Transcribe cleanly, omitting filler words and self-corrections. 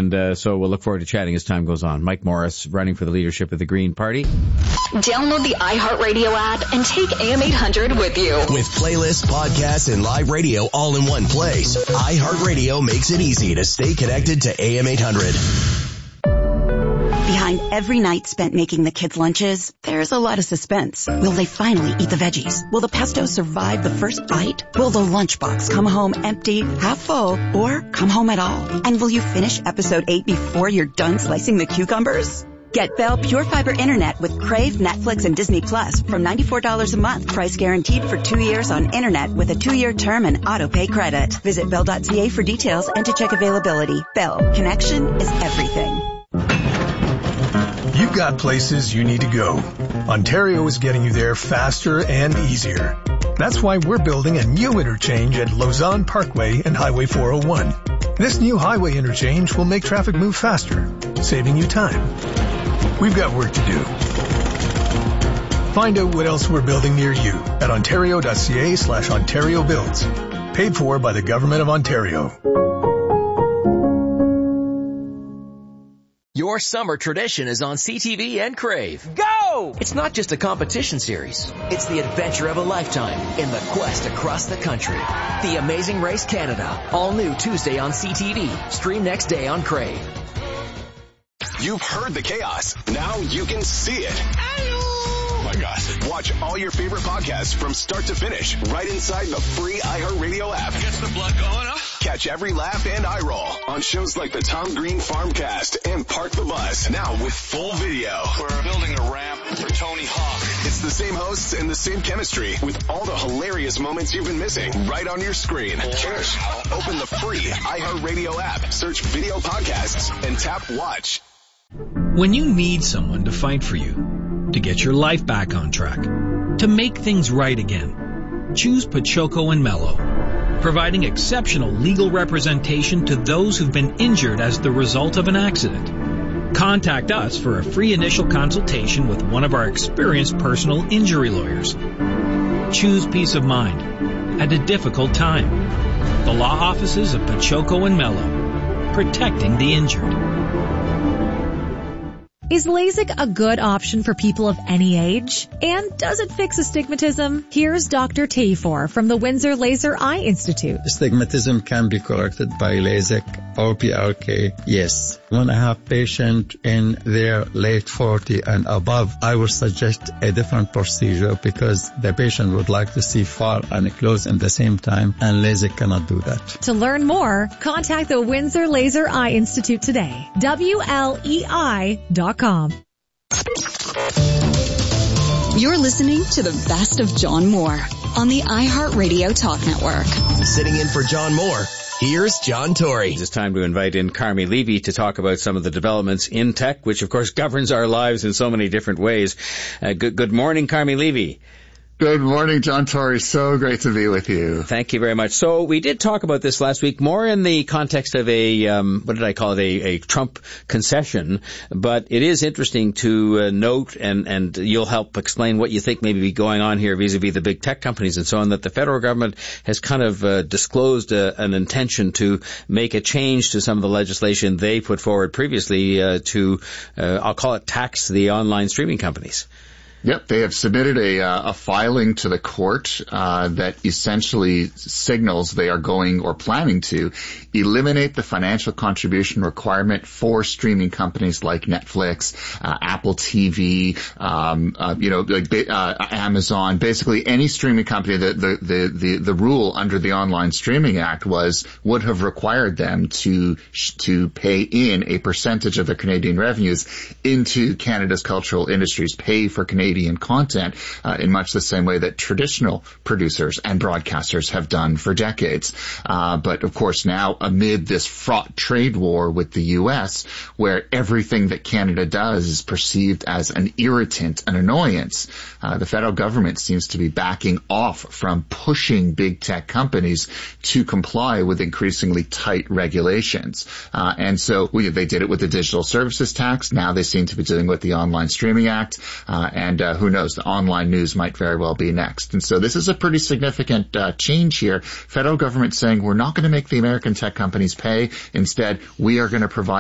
And so we'll look forward to chatting as time goes on. Mike Morris running for the leadership of the Green Party. Download the iHeartRadio app and take AM 800 with you. With playlists, podcasts, and live radio all in one place, iHeartRadio makes it easy to stay connected to AM 800. Behind every night spent making the kids' lunches, there's a lot of suspense. Will they finally eat the veggies? Will the pesto survive the first bite? Will the lunchbox come home empty, half full, or come home at all? And will you finish episode 8 before you're done slicing the cucumbers? Get Bell Pure Fiber Internet with Crave, Netflix, and Disney Plus from $94 a month. Price guaranteed for 2 years on Internet with a 2-year term and auto-pay credit. Visit Bell.ca for details and to check availability. Bell. Connection is everything. You've got places you need to go. Ontario is getting you there faster and easier. That's why we're building a new interchange at Lausanne Parkway and Highway 401. This new highway interchange will make traffic move faster, saving you time. We've got work to do. Find out what else we're building near you at ontario.ca/Ontario Builds. Paid for by the Government of Ontario. Your summer tradition is on CTV and Crave. Go! It's not just a competition series. It's the adventure of a lifetime in the quest across the country. The Amazing Race Canada. All new Tuesday on CTV. Stream next day on Crave. You've heard the chaos. Now you can see it. Oh my gosh. Watch all your favorite podcasts from start to finish right inside the free iHeartRadio app. Gets the blood going, huh? Catch every laugh and eye roll on shows like the Tom Green Farmcast and Park the Bus. Now with full video. We're building a ramp for Tony Hawk. It's the same hosts and the same chemistry with all the hilarious moments you've been missing right on your screen. Cheers. Open the free iHeartRadio app, search video podcasts, and tap watch. When you need someone to fight for you, to get your life back on track, to make things right again, choose Pachoco and Mello, providing exceptional legal representation to those who've been injured as the result of an accident. Contact us for a free initial consultation with one of our experienced personal injury lawyers. Choose peace of mind at a difficult time. The law offices of Pachoco and Mello, protecting the injured. Is LASIK a good option for people of any age? And does it fix astigmatism? Here's Dr. Tafor from the Windsor Laser Eye Institute. Astigmatism can be corrected by LASIK or PRK, yes. When I have patient in their late 40 and above, I would suggest a different procedure because the patient would like to see far and close in the same time, and LASIK cannot do that. To learn more, contact the Windsor Laser Eye Institute today. WLEI.com. You're listening to the best of John Moore on the iHeartRadio Talk Network. Sitting in for John Moore, here's John Tory. It's time to invite in Carmi Levy to talk about some of the developments in tech, which of course governs our lives in so many different ways. Good morning, Carmi Levy. Good morning, John Tory. So great to be with you. Thank you very much. So we did talk about this last week, more in the context of a Trump concession, but it is interesting to note, and you'll help explain what you think may be going on here vis-a-vis the big tech companies and so on, that the federal government has kind of disclosed an intention to make a change to some of the legislation they put forward previously to, I'll call it, tax the online streaming companies. Yep, they have submitted a filing to the court that essentially signals they are going or planning to eliminate the financial contribution requirement for streaming companies like Netflix, Apple TV, Amazon. Basically, any streaming company. The rule under the Online Streaming Act would have required them to pay in a percentage of their Canadian revenues into Canada's cultural industries, pay for Canadian content in much the same way that traditional producers and broadcasters have done for decades. But of course now, amid this fraught trade war with the U.S., where everything that Canada does is perceived as an irritant, an annoyance, the federal government seems to be backing off from pushing big tech companies to comply with increasingly tight regulations. And so they did it with the Digital Services Tax. Now they seem to be doing it with the Online Streaming Act. And who knows, the online news might very well be next. And so this is a pretty significant change here. Federal government saying we're not going to make the American tech companies pay. Instead, we are going to provide